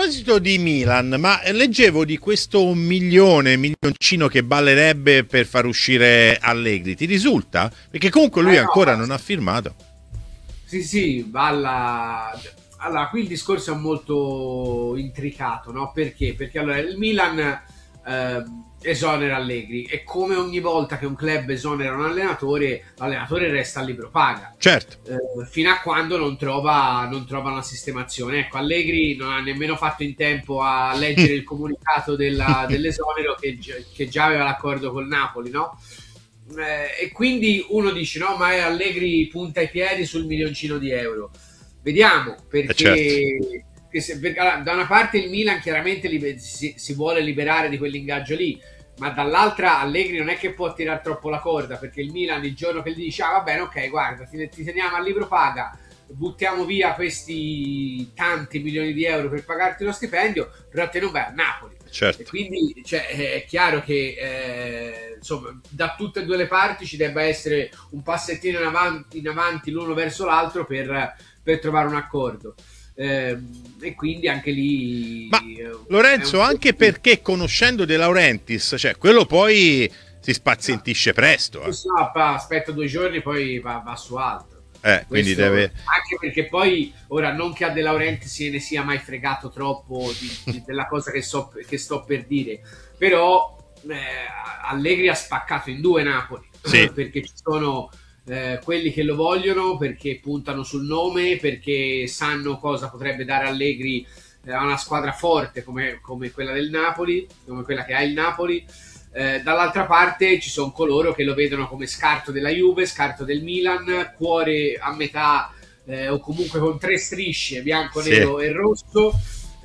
proposito di Milan, ma leggevo di questo milioncino che ballerebbe per far uscire Allegri. Ti risulta? Perché comunque lui No, ancora non ha firmato. sì, sì, Balla. Allora, qui il discorso è molto intricato, no? Perché? Perché allora il Milan esonera Allegri e come ogni volta che un club esonera un allenatore, l'allenatore resta a libro paga. Certo. Fino a quando non trova una sistemazione. Ecco, Allegri non ha nemmeno fatto in tempo a leggere il comunicato dell'esonero che già aveva l'accordo col Napoli, no? E quindi uno dice no, ma è Allegri punta i piedi sul milioncino di euro. Vediamo, Certo. perché allora, da una parte il Milan chiaramente si vuole liberare di quell'ingaggio lì, ma dall'altra Allegri non è che può tirare troppo la corda, perché il Milan il giorno che gli dice va bene, ok, guarda, ti teniamo a libro paga, buttiamo via questi tanti milioni di euro per pagarti lo stipendio, però te non vai a Napoli. E Certo. quindi cioè, è chiaro che insomma, da tutte e due le parti ci debba essere un passettino in avanti l'uno verso l'altro per trovare un accordo. E quindi anche lì Ma è un Lorenzo, po' anche perché conoscendo De Laurentiis, cioè quello poi si spazientisce presto. no, aspetta 2 giorni, poi va su altro. Quindi Questo deve... anche perché poi ora non che a De Laurenti se ne sia mai fregato troppo della cosa che sto per dire, però Allegri ha spaccato in due Napoli Sì, perché ci sono quelli che lo vogliono perché puntano sul nome, perché sanno cosa potrebbe dare Allegri a una squadra forte come quella del Napoli, come quella che ha il Napoli. Dall'altra parte ci sono coloro che lo vedono come scarto della Juve, scarto del Milan, cuore a metà o comunque con 3 strisce, bianco, sì. nero e rosso,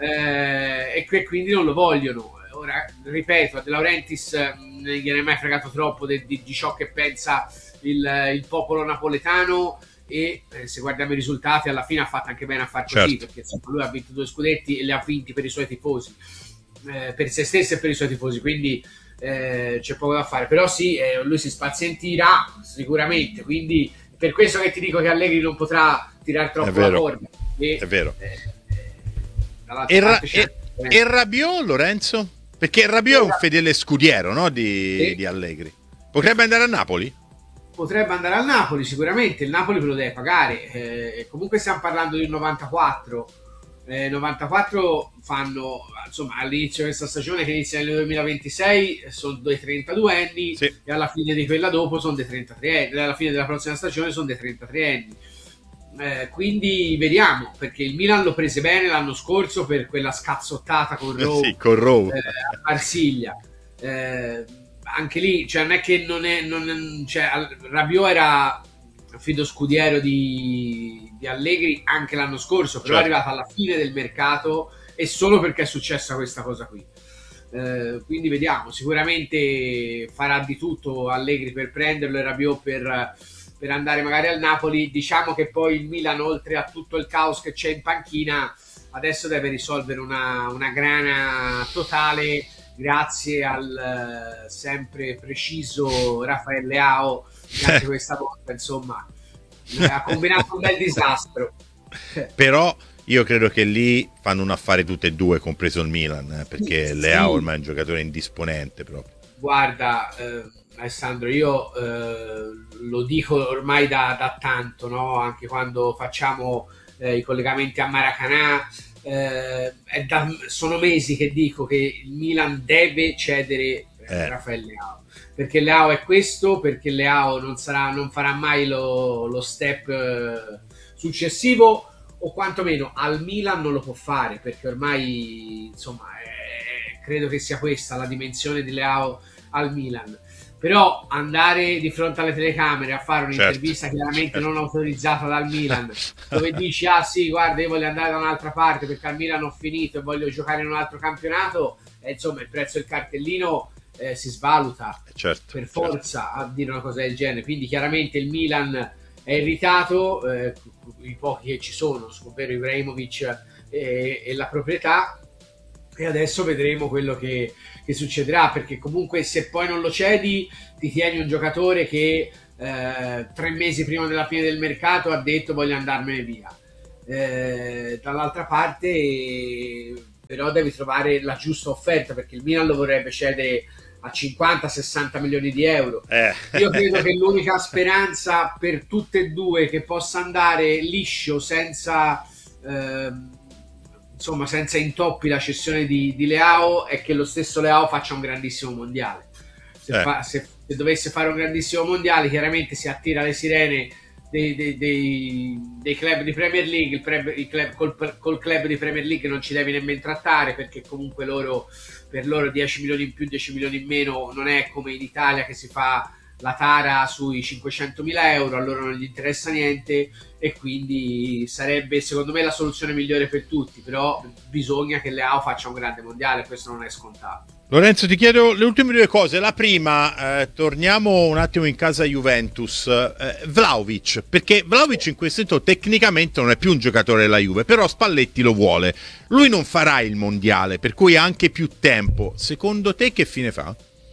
e che quindi non lo vogliono. Ora, ripeto, a De Laurentiis non gliene è mai fregato troppo di ciò che pensa il popolo napoletano e se guardiamo i risultati alla fine ha fatto anche bene a far così, Certo. perché insomma, lui ha vinto 2 scudetti e li ha vinti per i suoi tifosi, per se stesso e per i suoi tifosi, quindi c'è poco da fare, però sì, lui si spazientirà sicuramente, quindi per questo che ti dico che Allegri non potrà tirare È troppo la vero, corda è vero. dall'altra parte c'è E Rabiot, Lorenzo? Perché Rabiot è un Ora, fedele scudiero, no? sì, Di Allegri. Potrebbe andare a Napoli? potrebbe andare al Napoli sicuramente, il Napoli ve lo deve pagare, comunque stiamo parlando di un 94. 94 fanno insomma all'inizio di questa stagione che inizia nel 2026 sono dei 32 anni Sì, e alla fine di quella dopo sono dei 33 anni, alla fine della prossima stagione sono dei 33 anni. Quindi vediamo, perché il Milan lo prese bene l'anno scorso per quella scazzottata con Rowe sì, con Rowe. a Marsiglia. Eh, Anche lì, cioè, non è che cioè, Rabiot era fido scudiero di Allegri anche l'anno scorso, però è Certo. arrivato alla fine del mercato e solo perché è successa questa cosa qui. Quindi vediamo, sicuramente farà di tutto Allegri per prenderlo e Rabiot per andare magari al Napoli. Diciamo che poi il Milan, oltre a tutto il caos che c'è in panchina, adesso deve risolvere una grana totale grazie al sempre preciso Rafael Leao, che anche questa volta insomma ha combinato un bel disastro. Però io credo che lì fanno un affare tutte e due, compreso il Milan, perché Leao Sì, ormai è un giocatore indisponente proprio. guarda, Alessandro, io lo dico ormai da tanto, no? Anche quando facciamo i collegamenti a Maracanã, sono mesi che dico che il Milan deve cedere Eh, Rafael Leao, perché Leao è questo, perché Leao non farà mai lo step successivo, o quantomeno al Milan non lo può fare, perché ormai insomma credo che sia questa la dimensione di Leao al Milan. Però andare di fronte alle telecamere a fare certo, un'intervista chiaramente certo. non autorizzata dal Milan, dove dici ah sì guarda io voglio andare da un'altra parte perché al Milan ho finito e voglio giocare in un altro campionato, insomma il prezzo del cartellino si svaluta Certo, per certo. forza a dire una cosa del genere. Quindi chiaramente il Milan è irritato, i pochi che ci sono, ovvero Ibrahimovic e la proprietà, e adesso vedremo quello che succederà, perché comunque se poi non lo cedi ti tieni un giocatore che 3 mesi prima della fine del mercato ha detto voglio andarmene via. Dall'altra parte però devi trovare la giusta offerta, perché il Milan lo vorrebbe cedere a 50-60 milioni di euro. Io credo che l'unica speranza per tutte e due che possa andare liscio senza insomma senza intoppi la cessione di Leao è che lo stesso Leao faccia un grandissimo mondiale. Se dovesse fare un grandissimo mondiale, chiaramente si attira le sirene dei club di Premier League. Col club di Premier League non ci devi nemmeno trattare, perché comunque per loro 10 milioni in più, 10 milioni in meno non è come in Italia che si fa la tara sui 500.000 euro, a loro non gli interessa niente, e quindi sarebbe secondo me la soluzione migliore per tutti. Però bisogna che Leao faccia un grande mondiale, questo non è scontato. Lorenzo, ti chiedo le ultime due cose. La prima, torniamo un attimo in casa Juventus. Vlahovic, perché Vlahovic in questo momento tecnicamente non è più un giocatore della Juve, però Spalletti lo vuole. Lui non farà il mondiale, per cui ha anche più tempo. Secondo te che fine fa?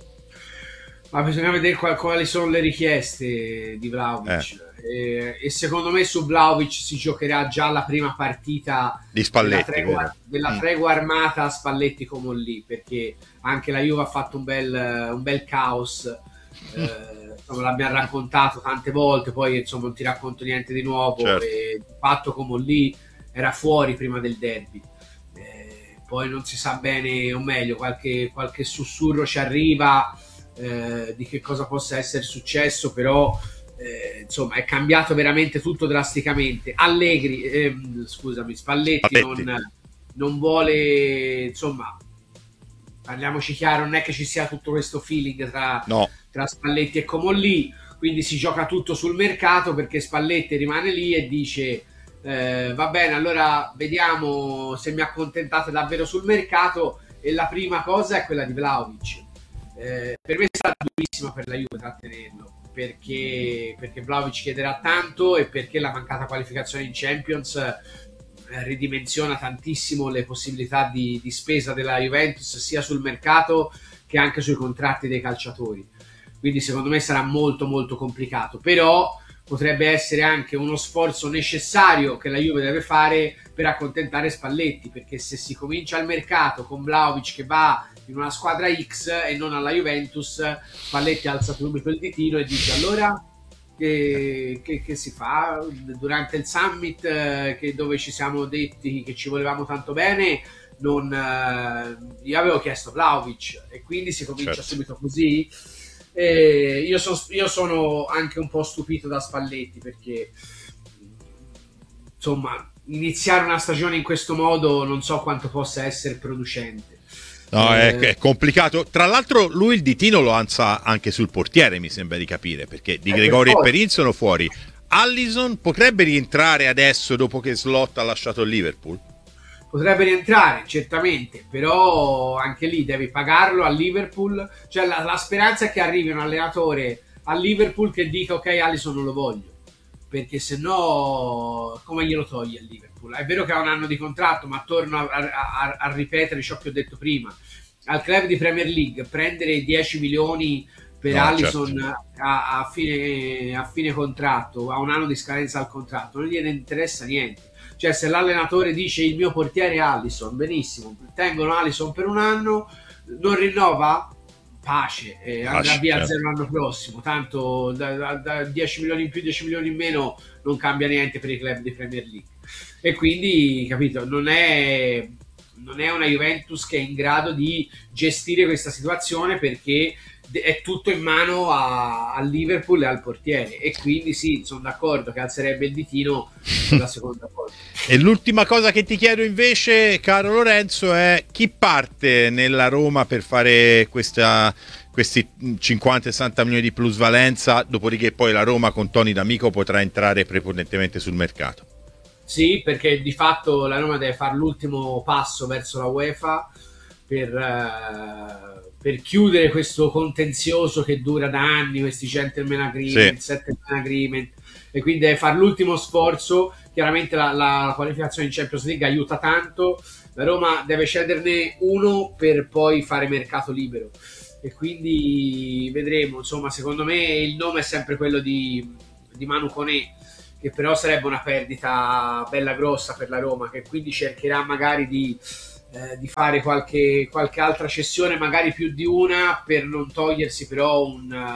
Ma bisogna vedere quali sono le richieste di Vlahovic. E secondo me su Vlahovic si giocherà già la prima partita di Spalletti, della tregua armata Spalletti come lì, perché anche la Juve ha fatto un bel caos, insomma, l'abbiamo raccontato tante volte, poi insomma non ti racconto niente di nuovo. Certo. E il fatto come lì era fuori prima del derby, poi non si sa bene, o meglio qualche sussurro ci arriva di che cosa possa essere successo, però insomma è cambiato veramente tutto drasticamente. Spalletti non vuole, insomma, parliamoci chiaro, non è che ci sia tutto questo feeling tra Spalletti e Comolli, quindi si gioca tutto sul mercato, perché Spalletti rimane lì e dice va bene, allora vediamo se mi accontentate davvero sul mercato, e la prima cosa è quella di Vlahovic. Per me sarà durissima per la Juve trattenerlo, perché Vlahovic chiederà tanto, e perché la mancata qualificazione in Champions ridimensiona tantissimo le possibilità di spesa della Juventus, sia sul mercato che anche sui contratti dei calciatori. Quindi secondo me sarà molto molto complicato, però potrebbe essere anche uno sforzo necessario che la Juve deve fare per accontentare Spalletti, perché se si comincia il mercato con Vlahovic che va in una squadra X e non alla Juventus, Spalletti alza subito il ditino e dice: allora che si fa durante il summit, dove ci siamo detti che ci volevamo tanto bene, io avevo chiesto Vlahovic, e quindi si comincia subito così. Io sono anche un po' stupito da Spalletti, perché insomma iniziare una stagione in questo modo non so quanto possa essere producente. No, è complicato. Tra l'altro lui il ditino lo alza anche sul portiere, mi sembra di capire, perché Di Gregori e Perin sono fuori. Alisson potrebbe rientrare adesso dopo che Slot ha lasciato il Liverpool? Potrebbe rientrare, certamente, però anche lì devi pagarlo al Liverpool. Cioè la speranza è che arrivi un allenatore al Liverpool che dica: ok, Alisson non lo voglio, perché se no come glielo toglie il Liverpool? È vero che ha un anno di contratto, ma torno a ripetere ciò che ho detto prima: al club di Premier League prendere 10 milioni per Alisson, certo, a fine contratto, a un anno di scadenza al contratto, non gliene interessa niente. Cioè, se l'allenatore dice il mio portiere è Alisson, benissimo, tengono Alisson per un anno, non rinnova, pace, andrà via a zero l'anno prossimo, tanto da 10 milioni in più, 10 milioni in meno non cambia niente per i club di Premier League. E quindi, capito, non è una Juventus che è in grado di gestire questa situazione, perché è tutto in mano al Liverpool e al portiere, e quindi sì, sono d'accordo che alzerebbe il ditino la seconda volta. E l'ultima cosa che ti chiedo invece, caro Lorenzo, è chi parte nella Roma per fare questi 50-60 milioni di plusvalenza, dopodiché poi la Roma con Tony D'Amico potrà entrare prepotentemente sul mercato? Sì, perché di fatto la Roma deve fare l'ultimo passo verso la UEFA per chiudere questo contenzioso che dura da anni, questi gentleman agreement, settlement agreement, e quindi deve fare l'ultimo sforzo. Chiaramente la qualificazione in Champions League aiuta tanto, la Roma deve cederne uno per poi fare mercato libero, e quindi vedremo. Insomma, secondo me il nome è sempre quello di Manu Koné, che però sarebbe una perdita bella grossa per la Roma, che quindi cercherà magari di di fare qualche altra cessione, magari più di una, per non togliersi però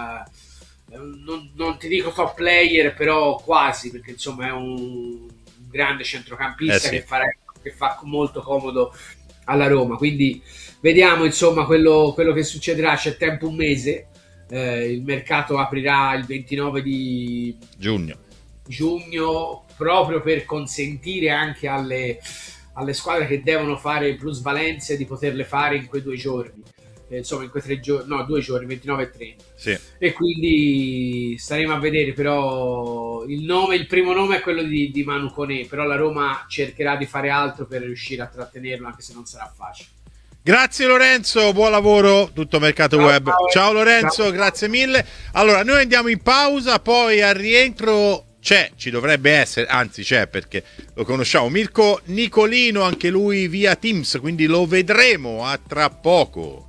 non ti dico top player, però quasi, perché insomma è un grande centrocampista sì. che fa molto comodo alla Roma. Quindi vediamo insomma quello che succederà. C'è tempo, un mese. Il mercato aprirà il 29 di giugno, proprio per consentire anche alle squadre che devono fare plusvalenze di poterle fare in quei 2 giorni, insomma in quei 3 giorni, no, 2 giorni, 29 e 30. Sì. E quindi staremo a vedere, però il primo nome è quello di Manu Koné, però la Roma cercherà di fare altro per riuscire a trattenerlo, anche se non sarà facile. Grazie Lorenzo, buon lavoro, tutto Mercato Web. Ciao Lorenzo, ciao. Grazie mille. Allora, noi andiamo in pausa, poi al rientro ci dovrebbe essere, anzi c'è, perché lo conosciamo, Mirko Nicolino, anche lui via Teams, quindi lo vedremo a tra poco.